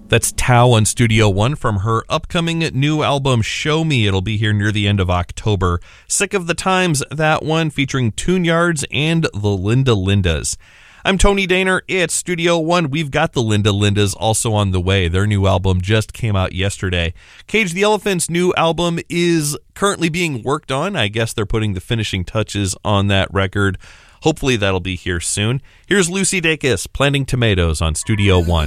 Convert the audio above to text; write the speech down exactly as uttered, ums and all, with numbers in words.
That's Tao on Studio One from her upcoming new album, Show Me. It'll be here near the end of October. Sick of the Times, that one, featuring Tune Yards and the Linda Lindas. I'm Tony Daner. It's Studio One. We've got the Linda Lindas also on the way. Their new album just came out yesterday. Cage the Elephant's new album is currently being worked on. I guess they're putting the finishing touches on that record. Hopefully that'll be here soon. Here's Lucy Dacus, Planting Tomatoes on Studio One.